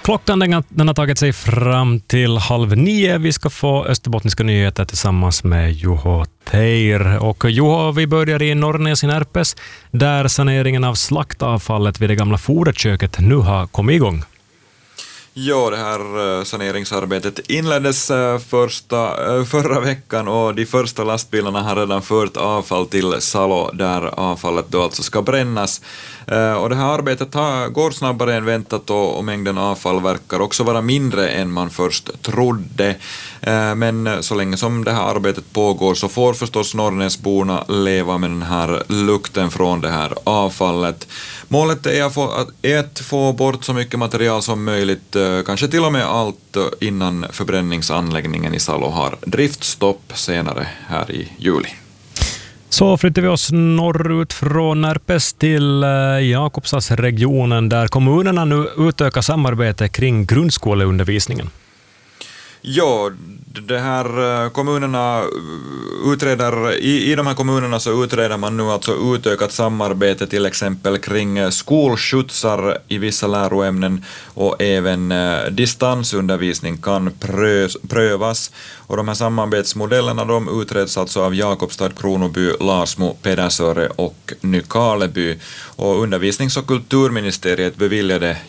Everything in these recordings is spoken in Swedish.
Klockan den har tagit sig fram till 8:30. Vi ska få österbottniska nyheter tillsammans med Juho Teir. Och Juho, vi börjar i Norrnäs i Närpes, där saneringen av slaktavfallet vid det gamla foderköket nu har kommit igång. Ja, det här saneringsarbetet inleddes förra veckan och de första lastbilarna har redan fört avfall till Salo där avfallet då alltså ska brännas. Och det här arbetet går snabbare än väntat och mängden avfall verkar också vara mindre än man först trodde. Men så länge som det här arbetet pågår så får förstås Norrnäsborna leva med den här lukten från det här avfallet. Målet är att få bort så mycket material som möjligt, kanske till och med allt innan förbränningsanläggningen i Salo har driftstopp senare här i juli. Så flyttar vi oss norrut från Närpes till Jakobstadsregionen där kommunerna nu utökar samarbete kring grundskoleundervisningen. Ja, det här kommunerna utreder, i de här kommunerna så utreder man nu alltså utökat samarbete till exempel kring skolskjutsar i vissa läroämnen och även distansundervisning kan prövas. Och de här samarbetsmodellerna de utreds alltså av Jakobstad, Kronoby, Larsmo, Pedersöre och Nykarleby. Och undervisnings- och kulturministeriet beviljade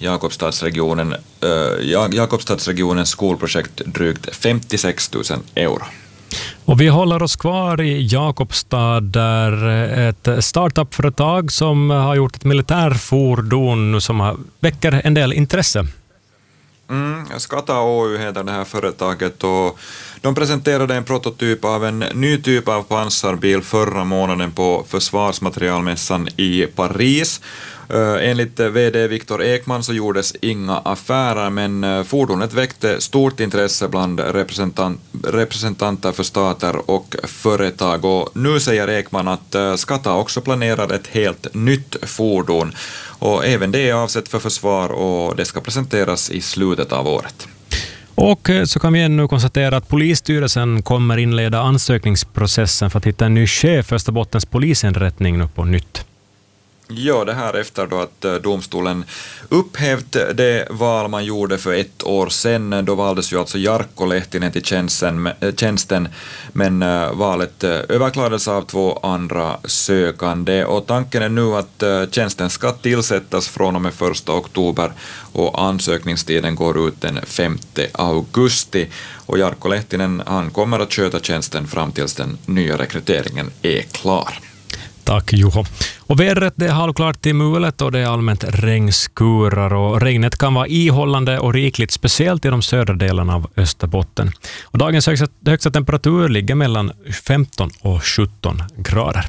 Jakobstadsregionens skolprojekt drygt 56 000 euro. Och vi håller oss kvar i Jakobstad där ett startup-företag som har gjort ett militärfordon som väcker en del intresse. Skata Oy heter det här företaget och de presenterade en prototyp av en ny typ av pansarbil förra månaden på försvarsmaterialmässan i Paris. Enligt vd Viktor Ekman så gjordes inga affärer, men fordonet väckte stort intresse bland representanter för stater och företag. Och nu säger Ekman att Skata också planerar ett helt nytt fordon. Och även det är avsett för försvar och det ska presenteras i slutet av året. Och så kan vi ännu konstatera att polisstyrelsen kommer inleda ansökningsprocessen för att hitta en ny chef för Österbottens polisinrättning nu på nytt. Ja, det här efter då att domstolen upphävt det val man gjorde för 1 år sedan. Då valdes ju alltså Jarkko Lehtinen till tjänsten, men valet överklagades av 2 andra sökande. Och tanken är nu att tjänsten ska tillsättas från och med 1 oktober och ansökningstiden går ut den 5 augusti. Och Jarkko Lehtinen han kommer att sköta tjänsten fram tills den nya rekryteringen är klar. Tack Juho. Och vädret det är halvklart till mulet och det är allmänt regnskurar och regnet kan vara ihållande och rikligt speciellt i de södra delarna av Österbotten. Och dagens högsta temperatur ligger mellan 15 och 17 grader.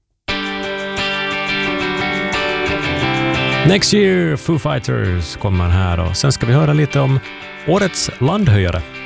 Next Year, Foo Fighters kommer här och sen ska vi höra lite om årets landhöjare.